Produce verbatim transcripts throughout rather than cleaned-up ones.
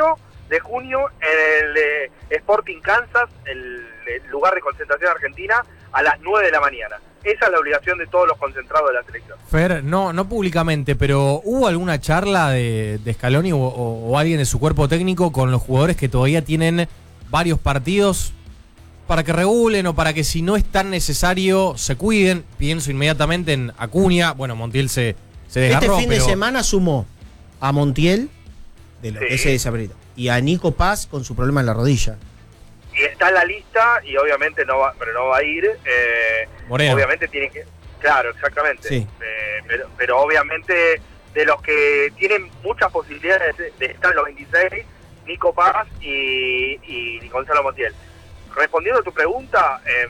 primero de junio en el eh, Sporting Kansas, el, el lugar de concentración argentina, a las nueve de la mañana. Esa es la obligación de todos los concentrados de la selección. Fer, no, no públicamente, pero ¿hubo alguna charla de, de Scaloni o, o, o alguien de su cuerpo técnico con los jugadores que todavía tienen varios partidos para que regulen o para que si no es tan necesario se cuiden? Pienso inmediatamente en Acuña. Bueno, Montiel se, se desgarró. Este fin pero... de semana sumó a Montiel, de lo Sí. que se desapretó, y a Nico Paz con su problema en la rodilla. Y está en la lista y obviamente no va, pero no va a ir. Eh, Moreno. obviamente tiene que, claro, exactamente. Sí. Eh, pero, pero obviamente de los que tienen muchas posibilidades de, de estar en los veintiséis, Nico Paz y, y Gonzalo Montiel. Respondiendo a tu pregunta, eh,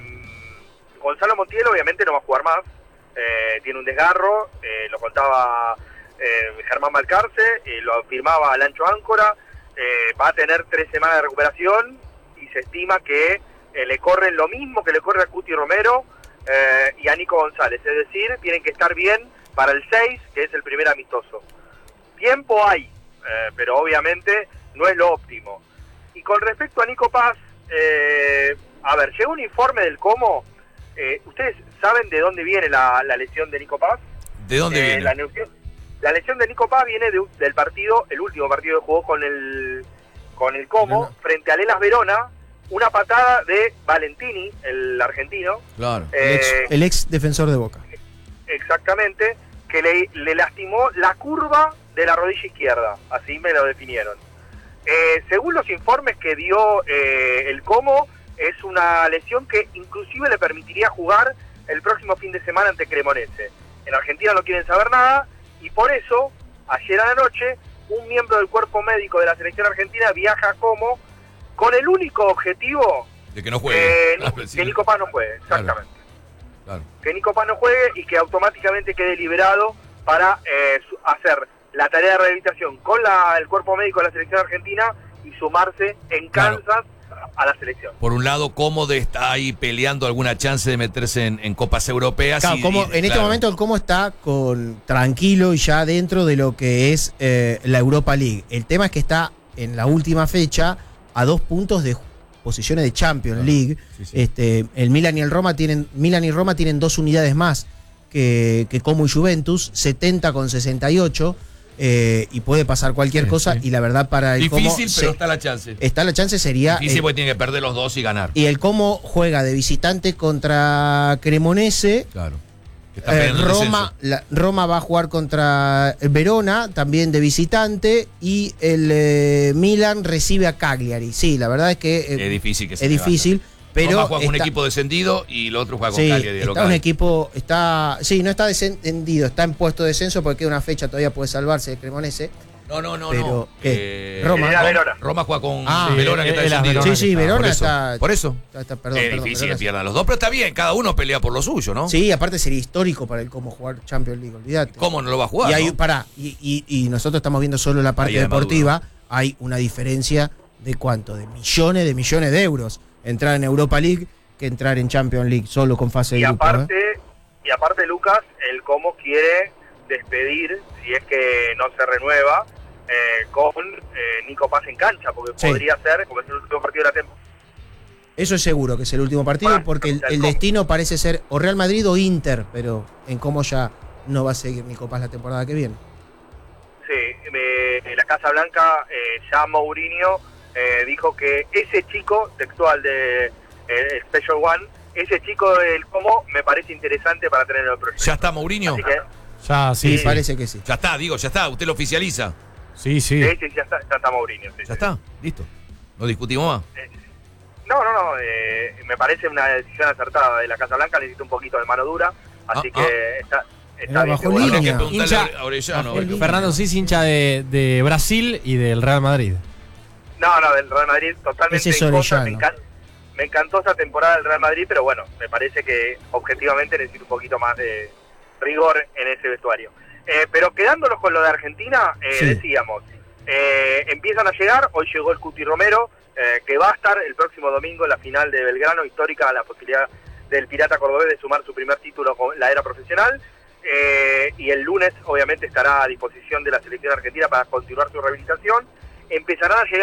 Gonzalo Montiel obviamente no va a jugar más. Eh, tiene un desgarro, eh, lo contaba eh, Germán Balcarce, eh, lo afirmaba Alancho Áncora. Eh, va a tener tres semanas de recuperación y se estima que eh, le corren lo mismo que le corre a Cuti Romero eh, y a Nico González, es decir, tienen que estar bien para el seis, que es el primer amistoso. Tiempo hay, eh, pero obviamente no es lo óptimo. Y con respecto a Nico Paz, eh, a ver, llegó un informe del Como. Eh, ¿Ustedes saben de dónde viene la, la lesión de Nico Paz? ¿De dónde Eh, viene? La, lesión- la lesión de Nico Paz viene de, del partido, el último partido que jugó con el con el Como, Verona. frente a Lelas Verona, una patada de Valentini, el argentino, Claro. El ex, eh, el ex defensor de Boca. exactamente, que le, le lastimó la curva de la rodilla izquierda, así me lo definieron. Eh, según los informes que dio eh, el Como, es una lesión que inclusive le permitiría jugar el próximo fin de semana ante Cremonese. En Argentina no quieren saber nada y por eso, ayer a la noche, un miembro del cuerpo médico de la selección argentina viaja a Como con el único objetivo De que no juegue. eh, que Nico Paz no juegue, exactamente. Claro. Que Nico Paz no juegue y que automáticamente quede liberado para eh, su- hacer la tarea de rehabilitación con la, el cuerpo médico de la selección argentina y sumarse en Claro. Kansas a la selección. Por un lado, Cómodo está ahí peleando alguna chance de meterse en, en copas europeas. Claro, y- como y- en este claro. momento el Como está con tranquilo y ya dentro de lo que es eh, la Europa League. El tema es que está en la última fecha a dos puntos de posiciones de Champions Claro. League. Sí, sí. Este, el Milan y el Roma tienen Milan y Roma tienen dos unidades más que, que Como y Juventus, setenta con sesenta y ocho. Eh, y puede pasar cualquier Sí, cosa sí. y la verdad para el Como Difícil, pero se- está la chance. está la chance sería Difícil eh, porque tiene que perder los dos y ganar. y el Como juega de visitante contra Cremonese. Claro. Que está Eh, peleando el Roma, la- Roma va a jugar contra el Verona, también de visitante, y el eh, Milan recibe a Cagliari. Sí, la verdad es que eh, Es difícil que se es levante. difícil, pero Roma juega con un está- equipo descendido y el otro juega con sí, Cagliari de está local. un equipo, está, sí, no está descendido, está en puesto de descenso porque queda una fecha, todavía puede salvarse de Cremonese. No, no, no, Pero, no. ¿qué? Eh, Roma. Era Verona. Roma juega con Ah, Verona que sí, está es la descendido. Verona Sí, sí, que está. Verona Por eso, está, por eso. está- está- perdón, es perdón, difícil Verona que pierdan los dos, pero está bien, cada uno pelea por lo suyo, ¿no? Sí, aparte sería histórico para el Como jugar Champions League, olvídate. ¿Cómo no lo va a jugar? Y hay, no? pará, y, y- y nosotros estamos viendo solo la parte Ahí hay deportiva, hay una diferencia de cuánto, de millones de millones de euros entrar en Europa League que entrar en Champions League solo con fase de Y grupo. ¿eh? aparte, y aparte Lucas, el Como quiere despedir, si es que no se renueva, eh, con eh, Nico Paz en cancha, porque Sí. podría ser, porque es el último partido de la temporada. Eso es seguro que es el último partido Bueno, porque el, el el Como. destino parece ser o Real Madrid o Inter, pero en cómo ya no va a seguir Nico Paz la temporada que viene. Sí, me- la Casa Blanca, eh, ya Mourinho eh, dijo que ese chico, textual de eh, Special One, ese chico del Como me parece interesante para tener en el proyecto. ¿Ya está Mourinho? Así que, Ya, sí, Sí, sí. parece que sí. Ya está, digo, ya está, usted lo oficializa. Sí, sí. sí, sí, ya está, ya está Mourinho. sí, Ya sí. está, listo. No discutimos más. No, no, no, eh, me parece una decisión acertada de la Casa Blanca, necesita un poquito de mano dura, así Ah, que ah. está, está Era bien. bajo que vuelva. Habría que línea. preguntarle Hincha- a Orellano. Bajo a ver qué línea. Fernando Cis, hincha de, de Brasil y del Real Madrid. No, no, del Real Madrid totalmente Ese es en contra. Me, Orellano. encan- me encantó esa temporada del Real Madrid, pero bueno, me parece que objetivamente necesita un poquito más de rigor en ese vestuario. Eh, pero quedándonos con lo de Argentina, eh, Sí. decíamos, eh, empiezan a llegar, hoy llegó el Cuti Romero, eh, que va a estar el próximo domingo en la final de Belgrano, histórica la posibilidad del Pirata Cordobés de sumar su primer título con la era profesional. Eh, y el lunes obviamente estará a disposición de la selección argentina para continuar su rehabilitación. Empezarán a llegar